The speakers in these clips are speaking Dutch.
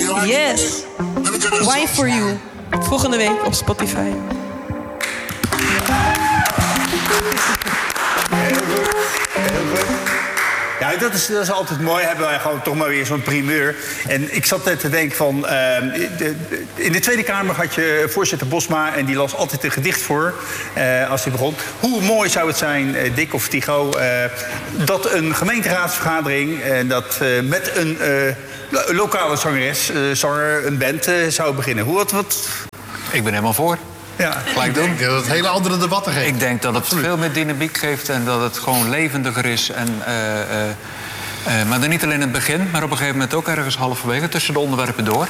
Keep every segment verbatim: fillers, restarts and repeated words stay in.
Yes. Wine for You. Volgende week op Spotify. Ja, dat is, dat is altijd mooi. Hebben wij gewoon toch maar weer zo'n primeur. En ik zat net te denken van... Uh, de, de, in de Tweede Kamer had je voorzitter Bosma... en die las altijd een gedicht voor uh, als hij begon. Hoe mooi zou het zijn, uh, Dick of Tycho... Uh, dat een gemeenteraadsvergadering... Uh, dat uh, met een uh, lokale zangeres, uh, zanger, een band uh, zou beginnen. Hoe wat, wat? Ik ben helemaal voor. Ja. Gelijk doen. Ik denk dat het hele andere debatten geeft. Ik denk dat het Absoluut. veel meer dynamiek geeft en dat het gewoon levendiger is. En, uh, uh, uh, maar dan niet alleen in het begin, maar op een gegeven moment ook ergens halverwege tussen de onderwerpen door.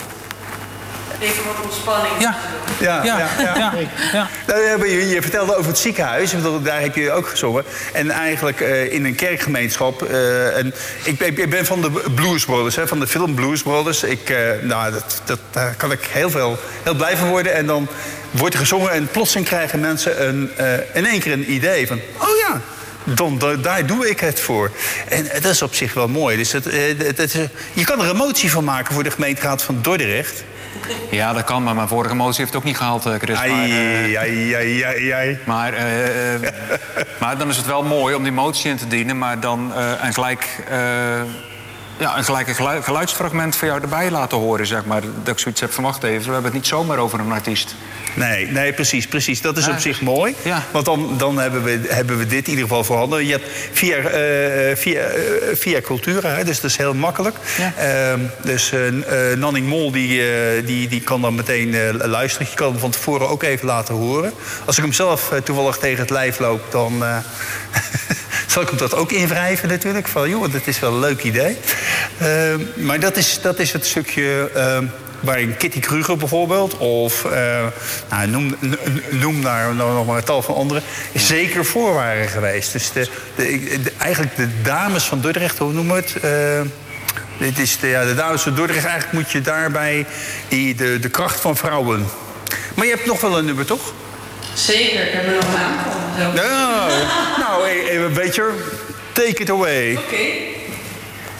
Even wat ontspanning. Ja. Ja, ja, ja. ja. ja, ja. Nou, je, je vertelde over het ziekenhuis, daar heb je ook gezongen. En eigenlijk uh, in een kerkgemeenschap. Uh, en ik, ik ben van de Blues Brothers, hè, van de film Blues Brothers. Ik, uh, nou, dat, dat, daar kan ik heel, veel, heel blij van worden. En dan wordt er gezongen en plotseling krijgen mensen een, uh, in één keer een idee van... oh ja, dan, da, daar doe ik het voor. En dat is op zich wel mooi. Dus het, uh, het, het, je kan er een motie van maken voor de gemeenteraad van Dordrecht... Ja, dat kan, maar mijn vorige motie heeft het ook niet gehaald, Chris. Ai, maar, uh, ai, ai, ai, ai. Maar, uh, uh, maar dan is het wel mooi om die motie in te dienen... maar dan uh, een, gelijk, uh, ja, een gelijk een geluidsfragment van jou erbij laten horen, zeg maar. Dat ik zoiets heb van, wacht even, we hebben het niet zomaar over een artiest. Nee, nee, precies, precies. Dat is ja, op zich mooi. Ja. Want dan, dan hebben, we, hebben we dit in ieder geval voorhanden. Je hebt via, uh, via, uh, via Cultura, hè, dus dat is heel makkelijk. Ja. Uh, dus uh, uh, Nanning Mol die, uh, die, die kan dan meteen uh, luisteren. Je kan hem van tevoren ook even laten horen. Als ik hem zelf uh, toevallig tegen het lijf loop, dan... Uh, zal ik hem dat ook invrijven natuurlijk. Van, joh, dat is wel een leuk idee. Uh, maar dat is, dat is het stukje... Uh, waarin Kitty Kruger bijvoorbeeld, of uh, nou, noem, noem daar nog maar een tal van anderen, zeker voor waren geweest. Dus de, de, de, eigenlijk de dames van Dordrecht, hoe noemen we het? Uh, dit is de, ja, de dames van Dordrecht, eigenlijk moet je daarbij die, de, de kracht van vrouwen. Maar je hebt nog wel een nummer, toch? Zeker, ik heb er nog een aantal. Ja, nou, een beetje, take it away. Oké. Okay.